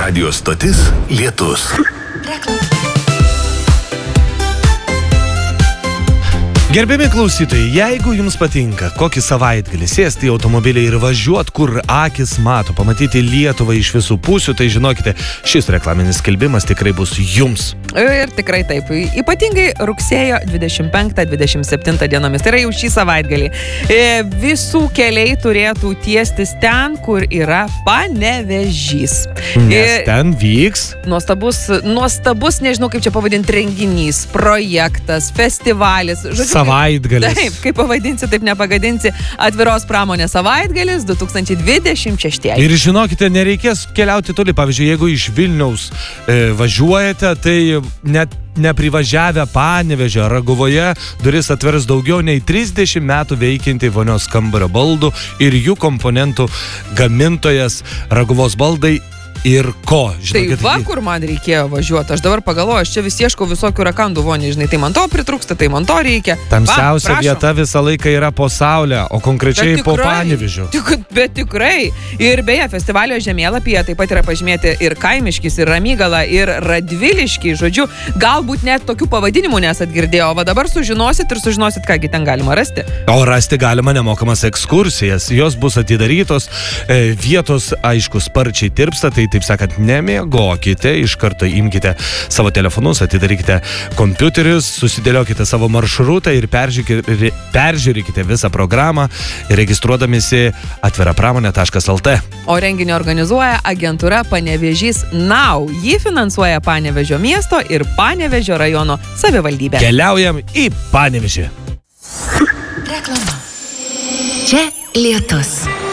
Radio stotis Lietus. Gerbiami klausytojai, jeigu jums patinka kokį savaitgalį sėsti į automobilį ir važiuot, kur akis mato, pamatyti Lietuvą iš visų pusių, tai žinokite, šis reklaminis skelbimas tikrai bus jums. Ir tikrai taip. Ypatingai rugsėjo 25-27 dienomis. Tai yra jau šį savaitgalį. Visų keliai turėtų tiestis ten, kur yra Panevėžys. Nes ten vyks nuostabus, nežinau kaip čia pavadinti, renginys, projektas, festivalis. Žodžiu, savaitgalis. Taip, kaip pavadinsi, taip nepagadinsi. Atviros pramonės savaitgalis 2026. Ir žinokite, nereikės keliauti toli. Pavyzdžiui, jeigu iš Vilniaus važiuojate, tai net neprivažiavę Panevėžio Raguvoje duris atvers daugiau nei 30 metų veikianti vonios kambario baldų ir jų komponentų gamintojas Raguvos baldai. Ir ko? Žinokit, tai va, kur man reikėjo važiuoti. Aš dabar pagalvoju, aš čia vis ieškau visokių rakandų vonį, žinai, tai man to pritrūksta, tai man to reikia. Tamsiausia vieta visą laiką yra po Saulę, o konkrečiai po Panevėžiu. Bet tikrai. Ir beje, festivalio žemėlapyje taip pat yra pažymėti ir Kaimiškis, ir Ramygala, ir Radviliškiai. Žodžiu, galbūt net tokių pavadinimų nesat girdėjo, o dabar sužinosit, kągi ten galima rasti. O rasti galima nemokamas ekskursijas. Jos bus atidarytos, vietos, aišku, sparčiai tirpsta, tai taip sakant, nemiegokite, iš karto imkite savo telefonus, atidarykite kompiuterius, susidėliokite savo maršrutą ir peržiūrėkite visą programą, registruodamisi atvirapramonė.lt. O renginį organizuoja agentūra Panevėžys Now. Jį finansuoja Panevėžio miesto ir Panevėžio rajono savivaldybė. Keliaujam į Panevėžį. Reklama. Čia Lietus.